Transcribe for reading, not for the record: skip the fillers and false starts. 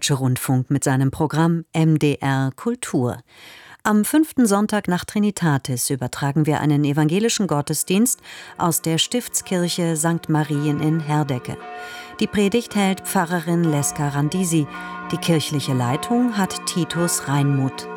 Deutsche Rundfunk mit seinem Programm MDR Kultur. Am 5. Sonntag nach Trinitatis übertragen wir einen evangelischen Gottesdienst aus der Stiftskirche St. Marien in Herdecke. Die Predigt hält Pfarrerin Leska Randisi. Die kirchliche Leitung hat Titus Reinmuth.